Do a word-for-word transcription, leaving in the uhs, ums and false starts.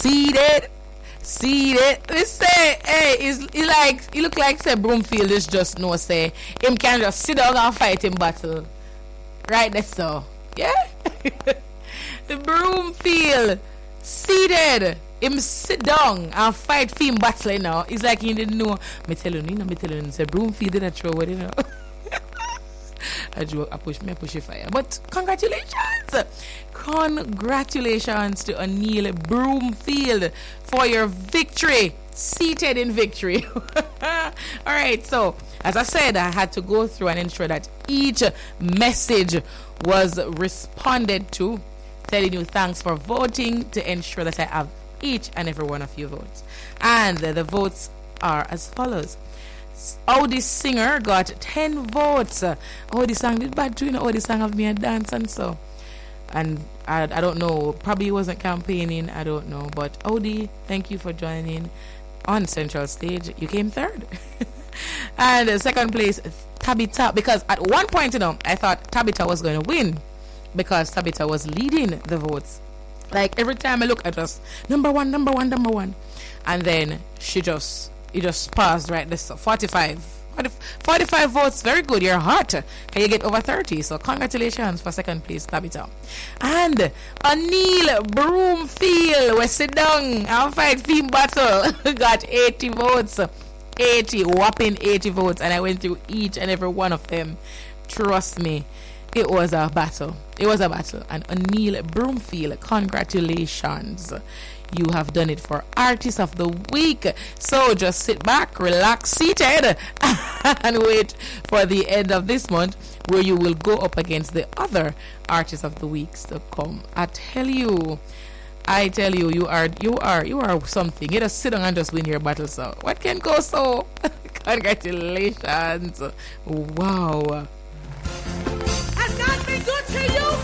seated. Seated. We say, hey, he's, he like, he look like say Broomfield is just no say him can just sit down and fight in battle. Right there, so. Yeah? The Broomfield seated. Him sit down and fight for him battle, you know. It's like he didn't know. Me tell you, you know, me tell you, say Broomfield did not throw what, you know. I joke, I push me, I push a fire. But congratulations! Congratulations to O'Neill Broomfield for your victory. Seated in victory. Alright, so as I said, I had to go through and ensure that each message was responded to, telling you thanks for voting to ensure that I have each and every one of your votes. And the votes are as follows. Audi Singer got ten votes. Oh, the song did bad too, you know. Oh, the song of me a dance and so. And I, I don't know, probably wasn't campaigning, I don't know. But Audi, thank you for joining on Central Stage. You came third. And uh, second place, Tabitha, because at one point, you know, I thought Tabitha was going to win because Tabitha was leading the votes. Like every time I look at us, number one, number one, number one. And then she just, it just passed right this forty-five. forty-five votes, very good. You're hot. Can you get over thirty? So congratulations for second place, Tabitha. And O'Neill Broomfield, we sit down and fight theme battle. Got eighty votes. eighty, whopping eighty votes. And I went through each and every one of them. Trust me, it was a battle. It was a battle. And O'Neill Broomfield, congratulations. You have done it for Artist of the Week. So just sit back, relax, seated, and wait for the end of this month where you will go up against the other Artist of the Weeks to come. I tell you, I tell you, you are, you are, you are something. You just sit down and just win your battle. So what can go so? Congratulations. Wow. Has God been good to you?